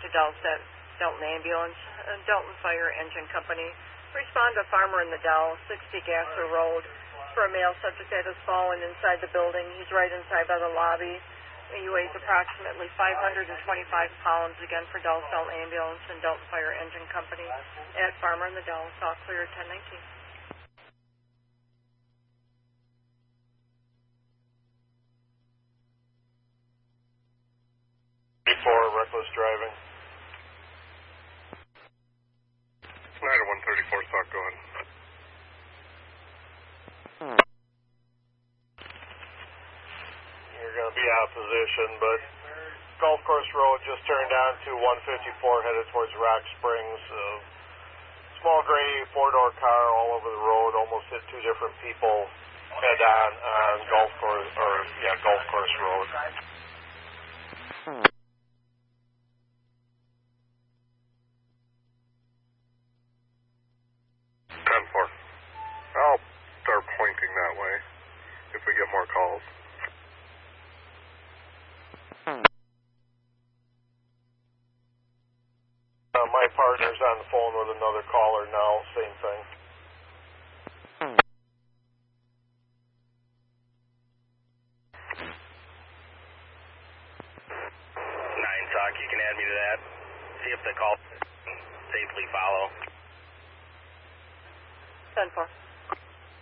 Delton Ambulance, Delton Fire Engine Company. Respond to Farmer in the Dell, 60 Gasser Road, for a male subject that has fallen inside the building. He's right inside by the lobby. He weighs approximately 525 pounds, again for Delton Ambulance and Delton Fire Engine Company at Farmer in the Dell. All clear at 1019. Reckless driving. 9 to 134, stock, go ahead. You're going to be out of position, but Golf Course Road just turned on to 154 headed towards Rock Springs. Small gray four-door car all over the road, almost hit two different people head on Golf Course Road. 10-4. I'll start pointing that way if we get more calls. My partner's on the phone with another caller now, same thing. 9 Sock, you can add me to that. See if the call safely follow. 10-4.